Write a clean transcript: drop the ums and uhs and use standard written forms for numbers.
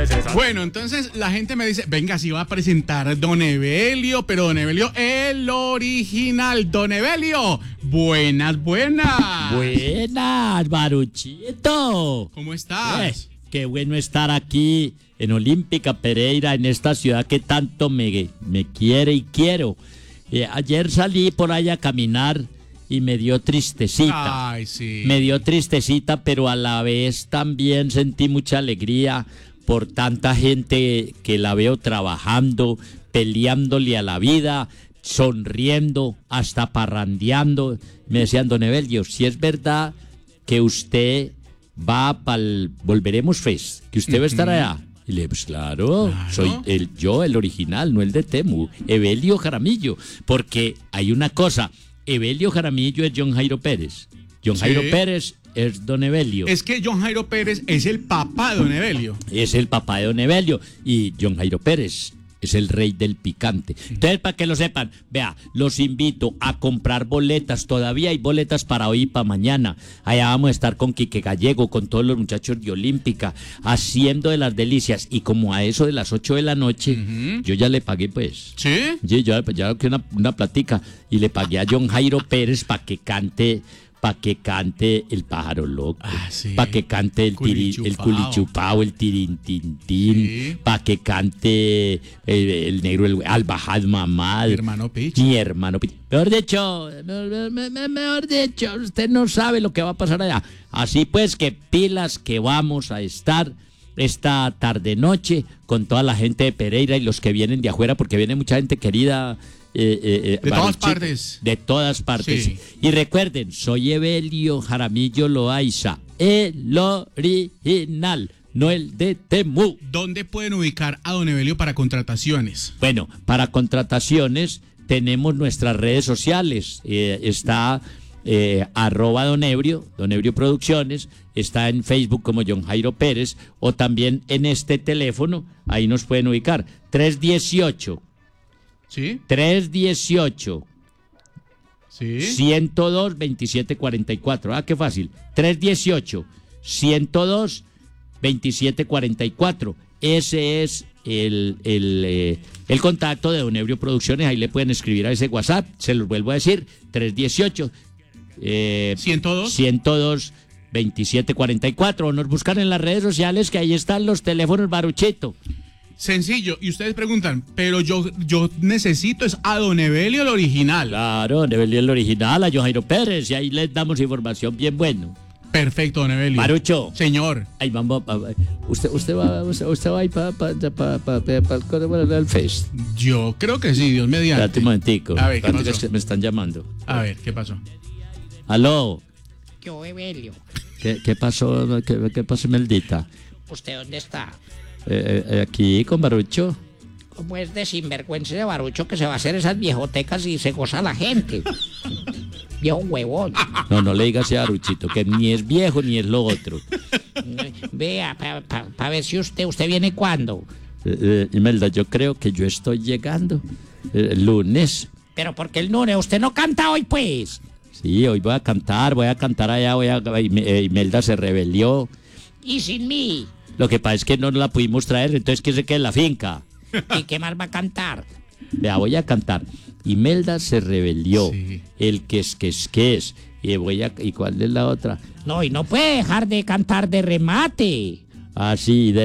Bueno, entonces la gente me dice, venga, si va a presentar Don Evelio, pero Don Evelio el original. Don Evelio, buenas. Buenas, Baruchito. ¿Cómo estás? Qué bueno estar aquí en Olímpica Pereira, en esta ciudad que tanto me quiere y quiero. Ayer salí por ahí a caminar y me dio tristecita. Ay, sí. Me dio tristecita, pero a la vez también sentí mucha alegría por tanta gente que la veo trabajando, peleándole a la vida, sonriendo, hasta parrandeando. Me decían, Don Evelio, si es verdad que usted va para el Volveremos Fest, que usted va a estar allá. Y le dije, pues claro, soy yo el original, no el de Temu, Evelio Jaramillo, porque hay una cosa, Evelio Jaramillo es John Jairo Pérez, John Jairo Pérez es Don Evelio. Es que John Jairo Pérez es el papá de Don Evelio. Es el papá de Don Evelio y John Jairo Pérez es el rey del picante. Entonces, para que lo sepan, vea, los invito a comprar boletas. Todavía hay boletas para hoy y para mañana. Allá vamos a estar con Quique Gallego, con todos los muchachos de Olímpica, haciendo de las delicias. Y como a eso de las 8 de la noche, yo ya le pagué, pues. ¿Sí? Sí, ya que una platica. Y le pagué a John Jairo Pérez para que cante El Pájaro Loco, para que cante el Culichupao, el Tirintintín, para que cante el negro, Al Bajad Mamad, mi hermano Pichi. Mejor dicho, usted no sabe lo que va a pasar allá. Así pues, que pilas que vamos a estar esta tarde-noche con toda la gente de Pereira y los que vienen de afuera, porque viene mucha gente querida. De todas partes. De todas partes. Sí. Y recuerden, soy Evelio Jaramillo Loaiza, el original, no el de Temu. ¿Dónde pueden ubicar a Don Evelio para contrataciones? Bueno, para contrataciones tenemos nuestras redes sociales. Está @Don Ebrio Producciones, está en Facebook como John Jairo Pérez, o también en este teléfono, ahí nos pueden ubicar, 318 ¿Sí? 318 ¿Sí? 102 2744. Ah, qué fácil. 318 102 2744. Ese es el contacto de Don Ebrio Producciones. Ahí le pueden escribir a ese WhatsApp. Se los vuelvo a decir. 318 102 2744. O nos buscan en las redes sociales, que ahí están los teléfonos, Baruchito. Sencillo, y ustedes preguntan, pero yo necesito es a Don Evelio el original. Claro, Don Evelio el original, a John Jairo Pérez, y ahí les damos información bien bueno. Perfecto, Don Evelio. Marucho. Señor. Ahí vamos, usted va a ir para el fest. Yo creo que sí, Dios mediante. Espérate un momentico. A ver, ¿qué pasó? Que me están llamando. A ver, ¿qué pasó? Aló. Yo, Evelio. ¿Qué pasó? ¿Qué pasó, Meldita? ¿Usted dónde está? Aquí con Barucho. ¿Cómo es de sinvergüenza de Barucho que se va a hacer esas viejotecas y se goza la gente? Viejo huevón. No le digas a Baruchito, que ni es viejo ni es lo otro. Vea, para ver si usted viene cuándo. Imelda, yo creo que yo estoy llegando el lunes. Pero porque el lunes, usted no canta hoy, pues. Sí, hoy voy a cantar allá, Imelda se rebelió. Y sin mí. Lo que pasa es que no la pudimos traer, entonces que se quede en la finca. ¿Y qué más va a cantar? Vea, voy a cantar. Imelda se rebelió. Sí. El que es. ¿Y cuál es la otra? No, y no puede dejar de cantar de remate. Ah, sí,